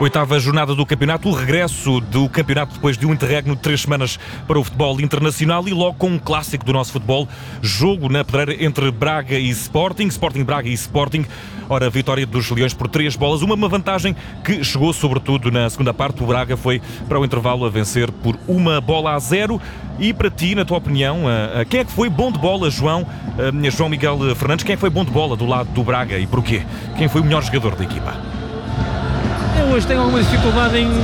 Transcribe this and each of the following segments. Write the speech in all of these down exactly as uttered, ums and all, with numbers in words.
Oitava jornada do campeonato, o regresso do campeonato depois de um interregno de três semanas para o futebol internacional e logo com um clássico do nosso futebol, jogo na pedreira entre Braga e Sporting, Sporting Braga e Sporting. Ora, vitória dos Leões por três bolas, uma, uma vantagem que chegou sobretudo na segunda parte. O Braga foi para o intervalo a vencer por uma bola a zero. E para ti, na tua opinião, quem é que foi bom de bola, João, João Miguel Fernandes, quem é que foi bom de bola do lado do Braga e porquê? Quem foi o melhor jogador da equipa? Eu hoje tenho alguma dificuldade em,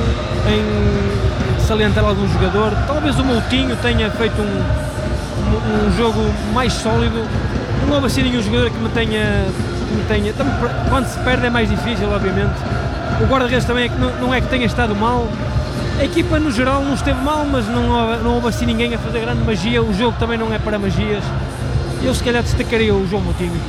em salientar algum jogador. Talvez o Moutinho tenha feito um, um, um jogo mais sólido. Não houve assim nenhum jogador que me tenha... Que me tenha também, quando se perde é mais difícil, obviamente. O guarda-redes também é que não, não é que tenha estado mal. A equipa no geral não esteve mal, mas não houve, não houve assim ninguém a fazer grande magia. O jogo também não é para magias. Eu se calhar destacaria o João Moutinho.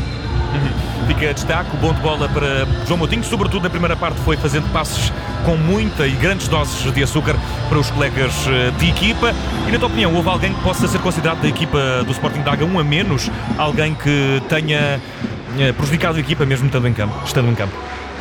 Fica destaque, o bom de bola para João Moutinho, sobretudo na primeira parte foi fazendo passes com muita e grandes doses de açúcar para os colegas de equipa. E na tua opinião, houve alguém que possa ser considerado da equipa do Sporting Braga um a menos? Alguém que tenha prejudicado a equipa mesmo estando em campo? Estando em campo?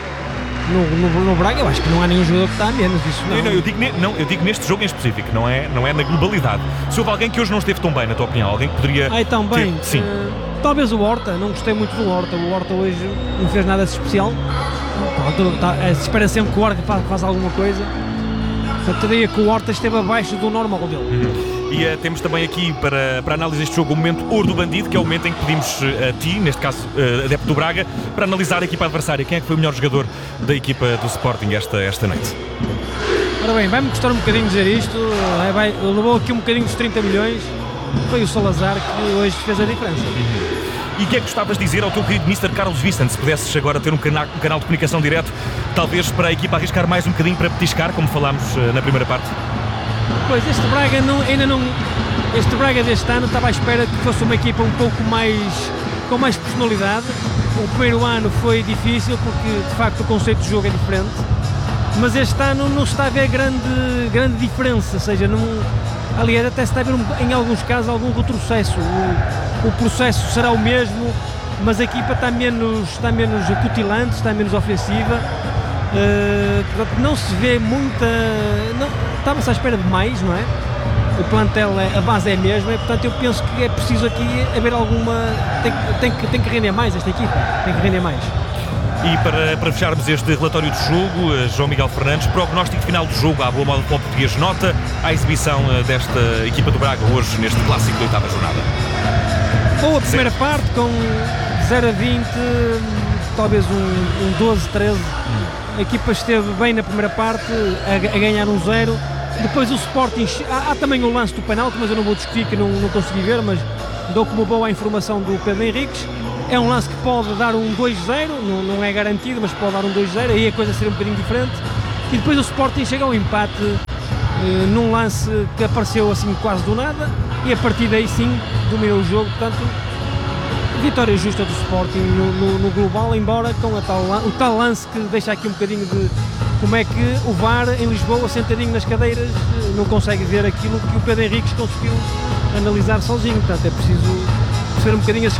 No, no, no Braga eu acho que não há nenhum jogador que está a menos, isso não. Não, não, eu, digo, não eu digo neste jogo em específico, não é, não é na globalidade. Se houve alguém que hoje não esteve tão bem, na tua opinião, alguém que poderia... Ah, tão bem? Ter... Sim. Uh, talvez o Horta, não gostei muito do Horta. O Horta hoje não fez nada de especial. Pronto, tá, se espera sempre que o Horta faz, faz alguma coisa. Portanto, eu diria que o Horta esteve abaixo do normal dele. Uhum. E uh, temos também aqui para, para análise deste jogo o momento ouro do bandido, que é o momento em que pedimos uh, a ti, neste caso uh, adepto do Braga, para analisar a equipa adversária. Quem é que foi o melhor jogador da equipa do Sporting esta, esta noite? Ora bem, vai-me custar um bocadinho dizer isto, é, vai, levou aqui um bocadinho dos trinta milhões, foi o Salazar que hoje fez a diferença. Uhum. E o que é que gostavas de dizer ao teu querido mister Carlos Vicente, se pudesses agora ter um canal, um canal de comunicação direto, talvez para a equipa arriscar mais um bocadinho para petiscar, como falámos uh, na primeira parte? Pois, este Braga não, ainda não... Este Braga deste ano estava à espera que fosse uma equipa um pouco mais... com mais personalidade. O primeiro ano foi difícil porque, de facto, o conceito de jogo é diferente. Mas este ano não se está a ver grande, grande diferença, ou seja, não... aliás, até se está a ver, em alguns casos, algum retrocesso. O, o processo será o mesmo, mas a equipa está menos, está menos acutilante, está menos ofensiva. Uh, portanto, não se vê muita... Não, estava-se à espera de mais, não é? O plantel, é, a base é a mesma, e portanto eu penso que é preciso aqui haver alguma... Tem, tem, que, tem que render mais esta equipa, tem que render mais. E para, para fecharmos este relatório de jogo, João Miguel Fernandes, prognóstico final do jogo à boa moda para o português, nota a exibição desta equipa do Braga hoje neste clássico da oitava jornada. Boa primeira Sim. parte com zero a vinte, talvez um, um doze a treze. Hum. A equipa esteve bem na primeira parte, a, a ganhar um zero. Depois o Sporting, há, há também o lance do penalti, mas eu não vou discutir que não, não consegui ver, mas dou como boa a informação do Pedro Henriques. É um lance que pode dar um dois a zero, não, não é garantido, mas pode dar um dois a zero, aí a coisa seria um bocadinho diferente. E depois o Sporting chega ao empate eh, num lance que apareceu assim quase do nada, e a partir daí sim dominou o jogo. Portanto, vitória justa do Sporting no, no, no global, embora com a tal, o tal lance que deixa aqui um bocadinho de como é que o V A R em Lisboa, sentadinho nas cadeiras, não consegue ver aquilo que o Pedro Henriques conseguiu analisar sozinho. Portanto, é preciso ser um bocadinho